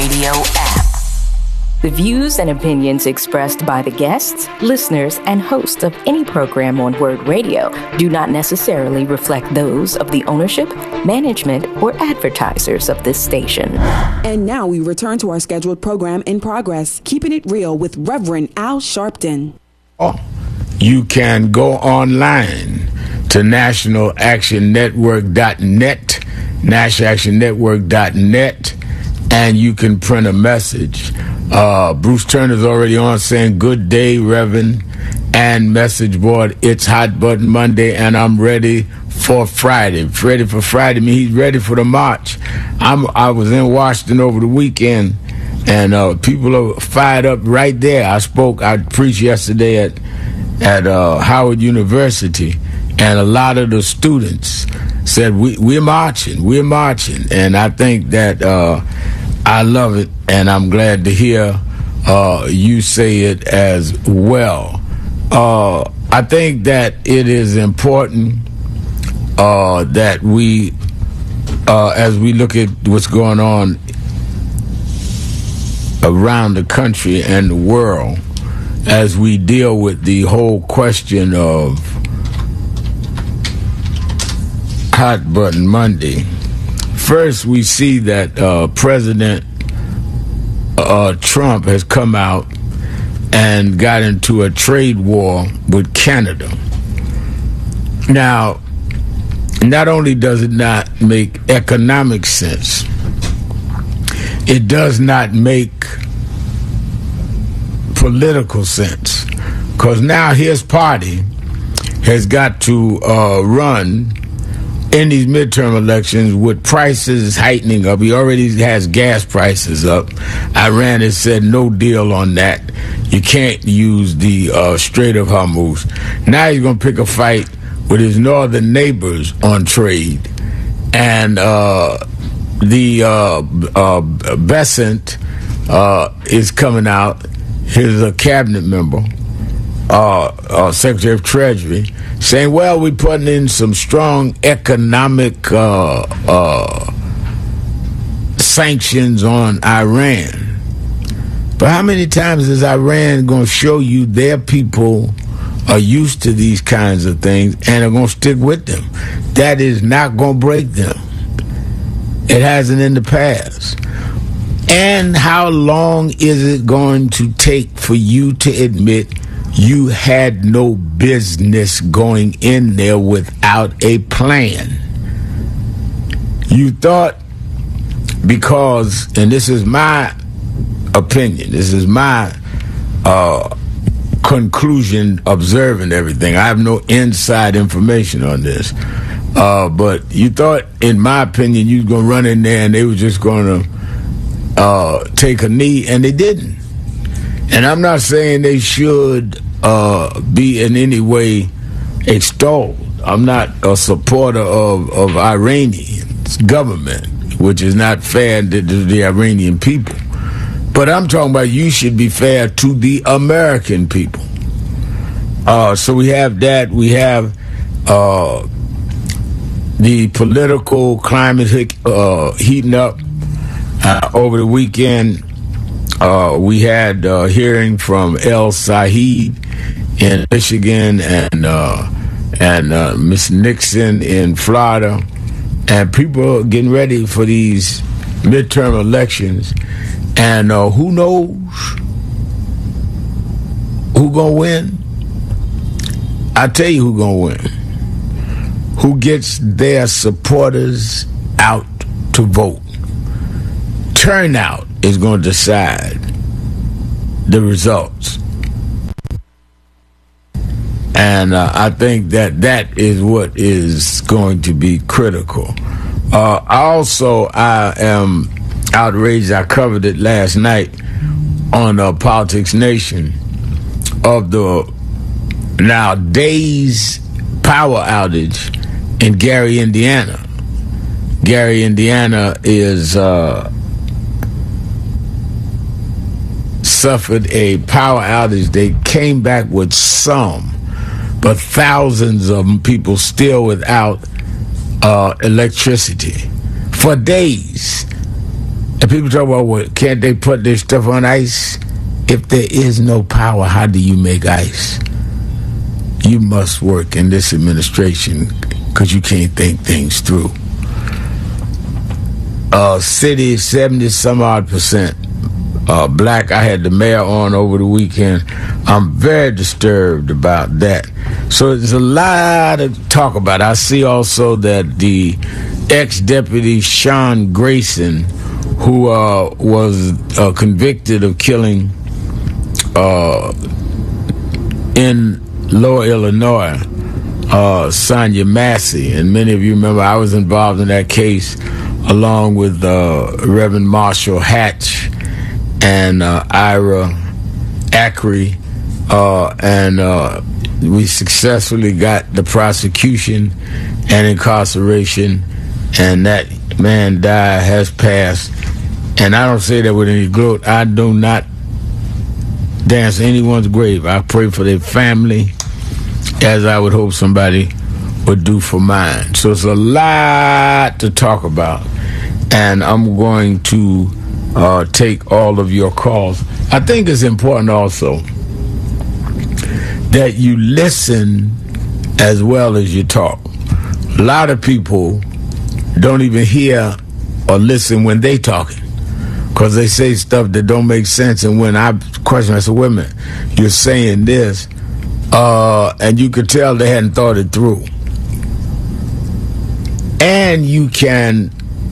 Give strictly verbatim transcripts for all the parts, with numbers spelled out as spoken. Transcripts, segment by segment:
Radio app. The views and opinions expressed by the guests, listeners, and hosts of any program on Word Radio do not necessarily reflect those of the ownership, management, or advertisers of this station. And now we return to our scheduled program In Progress, Keeping It Real with Reverend Al Sharpton. Oh, you can go online to national action network dot net, national action network dot net, and you can print a message. Uh, Bruce Turner's already on saying, "Good day, Reverend," and message board, "It's Hot Button Monday, and I'm ready for Friday." Ready for Friday, I mean, he's ready for the march. I'm, I was in Washington over the weekend, and uh, people are fired up right there. I spoke, I preached yesterday at, at uh, Howard University, and a lot of the students said, we, we're marching, we're marching. And I think that uh, I love it, and I'm glad to hear uh, you say it as well. Uh, I think that it is important uh, that we, uh, as we look at what's going on around the country and the world, as we deal with the whole question of Hot Button Monday. First, we see that uh, President uh, Trump has come out and got into a trade war with Canada. Now, not only does it not make economic sense, it does not make political sense, because now his party has got to uh, run in these midterm elections with prices heightening up. He already has gas prices up. Iran has said no deal on that. You can't use the uh, Strait of Hormuz. Now he's going to pick a fight with his northern neighbors on trade. And uh, the uh, uh, Bessent uh, is coming out. He's a cabinet member, uh, uh, Secretary of Treasury, saying, well, we're putting in some strong economic uh, uh, sanctions on Iran. But how many times is Iran going to show you their people are used to these kinds of things and are going to stick with them? That is not going to break them. It hasn't in the past. And how long is it going to take for you to admit you had no business going in there without a plan? You thought because, and this is my opinion, this is my uh, conclusion observing everything. I have no inside information on this. Uh, but you thought, in my opinion, you was going to run in there and they were just going to uh, take a knee, and they didn't. And I'm not saying they should uh, be in any way extolled. I'm not a supporter of, of Iranian's government, which is not fair to, to the Iranian people. But I'm talking about you should be fair to the American people. Uh, so we have that. We have uh, the political climate uh, heating up. Uh, over the weekend, uh, we had a hearing from El Said in Michigan and uh, and uh, Miss Nixon in Florida, and people are getting ready for these midterm elections. And uh, who knows who gonna win? I tell you who gonna win. Who gets their supporters out to vote. Turnout is going to decide the results. And uh, I think that that is what is going to be critical. Uh, also, I am outraged. I covered it last night on uh, Politics Nation of the now days power outage in Gary, Indiana. Gary, Indiana is uh, suffered a power outage. They came back with some, but thousands of people still without uh, electricity for days. And people talk about, well, can't they put their stuff on ice? If there is no power, how do you make ice? You must work in this administration because you can't think things through. Uh, city, seventy some odd percent uh, black. I had the mayor on over the weekend. I'm very disturbed about that. So there's a lot to talk about. I see also that the ex-deputy Sean Grayson, who uh, was uh, convicted of killing uh, in Lower Illinois, uh, Sonia Massey, and many of you remember I was involved in that case along with uh, Reverend Marshall Hatch and uh, Ira Ackery, uh, and uh, we successfully got the prosecution and incarceration, and that man died, has passed. And I don't say that with any gloat. I do not dance anyone's grave. I pray for their family as I would hope somebody would do for mine. So it's a lot to talk about, and I'm going to uh, take all of your calls. I think it's important also that you listen as well as you talk. A lot of people don't even hear or listen when they talking, because they say stuff that don't make sense. And when I question, I said, wait a minute, you're saying this, uh, and you could tell they hadn't thought it through. And you can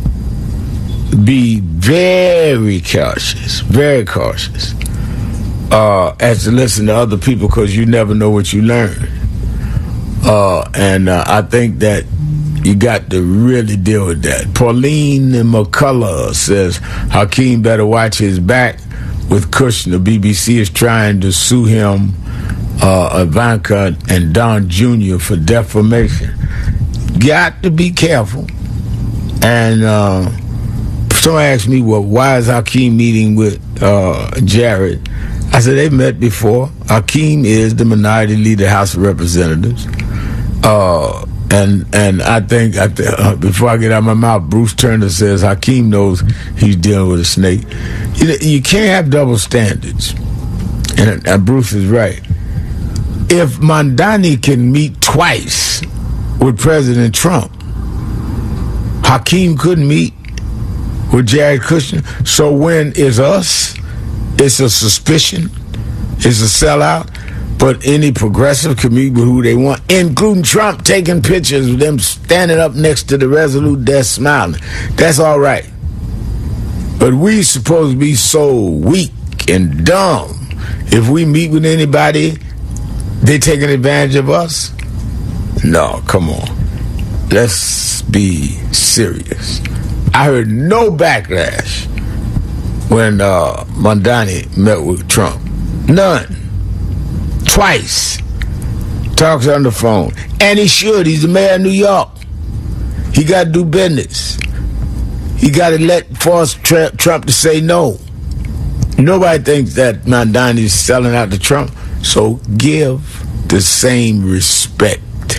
be very cautious, very cautious, uh, as to listen to other people, because you never know what you learn. Uh, and uh, I think that you got to really deal with that. Pauline McCullough says Hakeem better watch his back with Kushner. B B C is trying to sue him, uh, Ivanka and Don Junior for defamation. Got to be careful. And uh, someone asked me, well, why is Hakeem meeting with uh, Jared? I said, they've met before. Hakeem is the minority leader of the House of Representatives. Uh, and and I think, I th- uh, before I get out of my mouth, Bruce Turner says Hakeem knows he's dealing with a snake. You know, you can't have double standards. And, and Bruce is right. If Mondani can meet twice with President Trump, Hakeem couldn't meet with Jared Kushner. So when it's us, it's a suspicion, it's a sellout. But any progressive can meet with who they want, including Trump taking pictures of them standing up next to the Resolute desk smiling. That's all right. But we supposed to be so weak and dumb. If we meet with anybody, they taking advantage of us? No, come on. Let's be serious. I heard no backlash when uh, Mondani met with Trump. None. Twice. Talks on the phone. And he should. He's the mayor of New York. He got to do business. He got to let force Trump, Trump to say no. Nobody thinks that Mondani is selling out to Trump. So give the same respect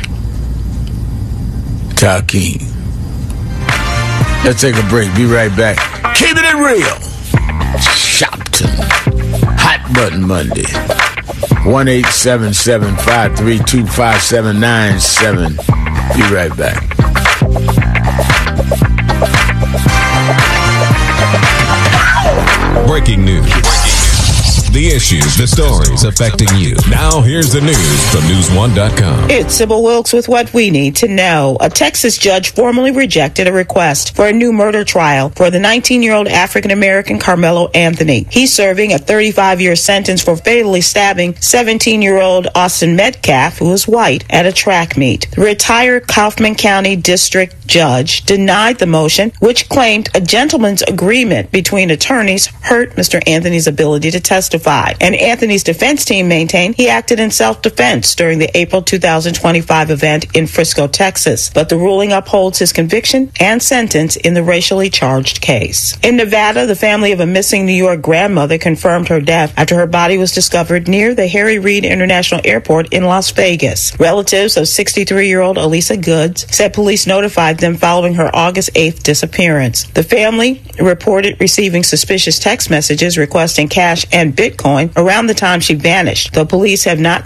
to Hakeem. Let's take a break. Be right back. Keeping it real. Shopton. Hot Button Monday. one eight seven seven, five three two, five seven nine seven. Be right back. Breaking news. The issues, the stories affecting you. Now here's the news from news one dot com. It's Sybil Wilkes with what we need to know. A Texas judge formally rejected a request for a new murder trial for the nineteen-year-old African-American Carmelo Anthony. He's serving a thirty-five-year sentence for fatally stabbing seventeen-year-old Austin Metcalf, who is white, at a track meet. The retired Kaufman County District Judge denied the motion, which claimed a gentleman's agreement between attorneys hurt Mister Anthony's ability to testify. testified. And Anthony's defense team maintained he acted in self-defense during the April two thousand twenty-five event in Frisco, Texas. But the ruling upholds his conviction and sentence in the racially charged case. In Nevada, the family of a missing New York grandmother confirmed her death after her body was discovered near the Harry Reid International Airport in Las Vegas. Relatives of sixty-three-year-old Elisa Goods said police notified them following her August eighth disappearance. The family reported receiving suspicious text messages requesting cash and Bitcoin around the time she vanished, though police have not